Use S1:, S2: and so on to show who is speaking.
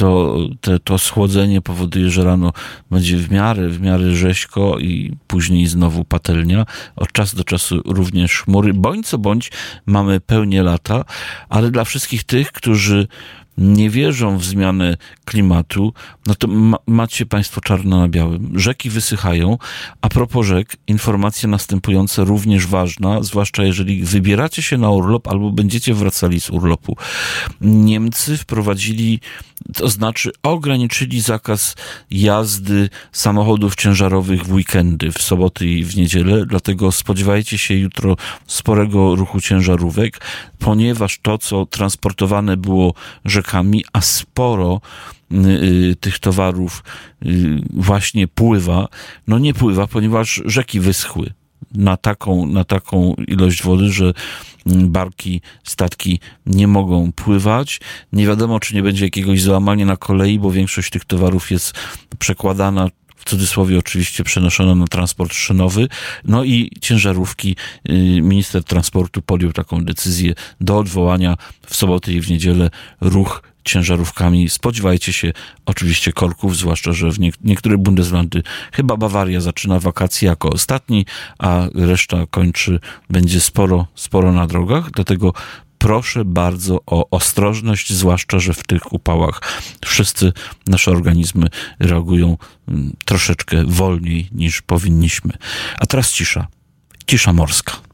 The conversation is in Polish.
S1: to schłodzenie powoduje, że rano będzie w miarę rzeźko i później znowu patelnia. Od czasu do czasu również chmury. Bądź co bądź mamy pełnię lata, ale dla wszystkich tych, którzy nie wierzą w zmianę klimatu, no to macie państwo czarno na białym. Rzeki wysychają. A propos rzek, informacja następująca również ważna, zwłaszcza jeżeli wybieracie się na urlop albo będziecie wracali z urlopu. Niemcy wprowadzili, to znaczy ograniczyli zakaz jazdy samochodów ciężarowych w weekendy, w soboty i w niedzielę, dlatego spodziewajcie się jutro sporego ruchu ciężarówek, ponieważ to, co transportowane było rzekami, a sporo tych towarów właśnie pływa, no nie pływa, ponieważ rzeki wyschły na taką ilość wody, że barki, statki nie mogą pływać. Nie wiadomo, czy nie będzie jakiegoś załamania na kolei, bo większość tych towarów jest przekładana, w cudzysłowie oczywiście przenoszona na transport szynowy. No i ciężarówki, minister transportu podjął taką decyzję do odwołania w soboty i w niedzielę ruch ciężarówkami. Spodziewajcie się oczywiście korków, zwłaszcza, że w niektóre Bundeslandy, chyba Bawaria zaczyna wakacje jako ostatni, a reszta będzie sporo na drogach, dlatego proszę bardzo o ostrożność, zwłaszcza, że w tych upałach wszyscy nasze organizmy reagują troszeczkę wolniej niż powinniśmy. A teraz cisza morska.